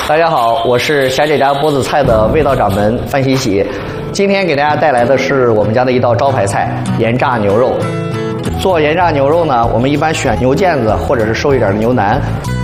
大家好，我是霞姐家波子菜的味道掌门范喜喜。今天给大家带来的是我们家的一道招牌菜——盐炸牛肉。做盐炸牛肉呢，我们一般选牛腱子或者是瘦一点的牛腩。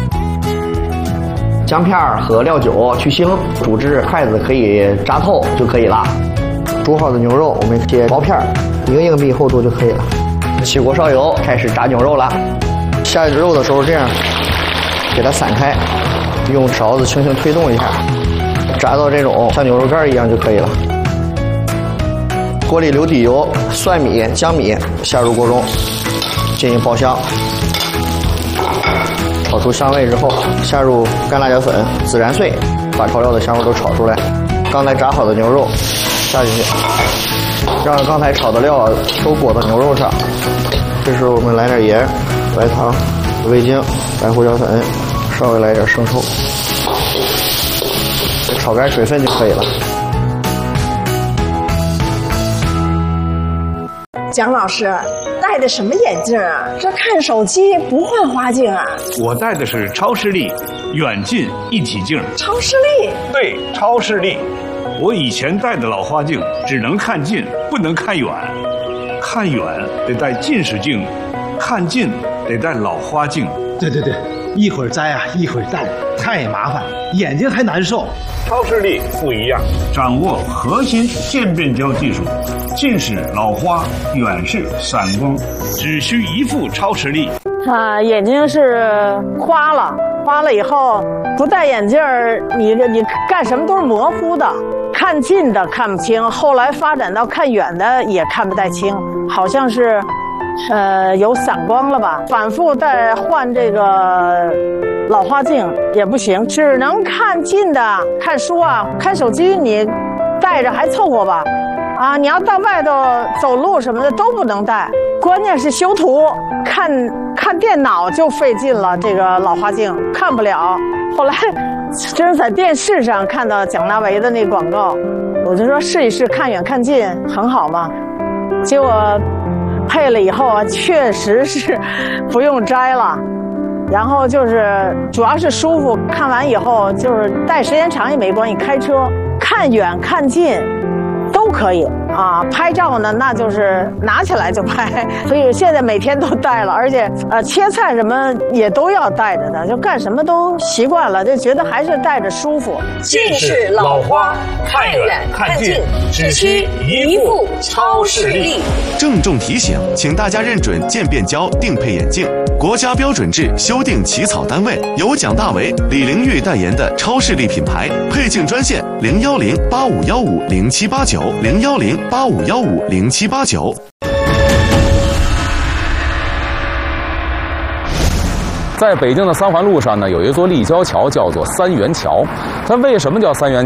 姜片和料酒去腥，煮至筷子可以扎透就可以了。煮好的牛肉我们切薄片，1个硬币厚度就可以了。起锅烧油，开始炸牛肉了。下肉的时候这样给它散开。用勺子轻轻推动一下，炸到这种像牛肉干一样就可以了。锅里留底油，蒜米、姜米下入锅中，进行爆香。炒出香味之后，下入干辣椒粉、孜然碎，把调料的香味都炒出来。刚才炸好的牛肉下进去，让刚才炒的料都裹到牛肉上。这时候我们来点盐、白糖、味精、白胡椒粉。稍微来点生抽，炒干水分就可以了。 蒋老师戴的什么眼镜啊？这看手机不换花镜啊？ 我戴的是超视力远近一体镜。 超视力？ 对，超视力。我以前戴的老花镜只能看近，不能看远。看远得戴近视镜，看近得戴老花镜。 对。一会儿摘啊，一会儿戴，太麻烦，眼睛还难受。 超视力不一样，掌握核心渐变焦技术，近视、老花、远视、散光，只需一副超视力。 眼睛是花了以后不戴眼镜儿，你干什么都是模糊的，看近的看不清，后来发展到看远的也看不太清，好像是。有散光了吧？反复再换这个老花镜也不行，只能看近的。看书啊，看手机你带着还凑合吧？啊，你要到外头走路什么的都不能带。关键是修图，看电脑就费劲了，这个老花镜看不了。后来真是在电视上看到蒋大为的那广告，我就说试一试，看远看近很好嘛。结果。配了以后啊，确实是不用摘了，然后就是主要是舒服。看完以后就是戴时间长也没关系，开车看远看近都可以啊。拍照呢，那就是拿起来就拍，所以现在每天都戴了，而且切菜什么也都要戴着的，就干什么都习惯了，就觉得还是戴着舒服。 近视、老花，看远看近，只需一副超视力。 郑重提醒，请大家认准渐变焦定配眼镜，国家标准制修订起草单位，由蒋大为、李玲玉代言的超视力品牌。配镜专线010-8515-0789，010-8515-0789。 在北京的三环路上呢，有一座立交桥，叫做三元桥。它为什么叫三元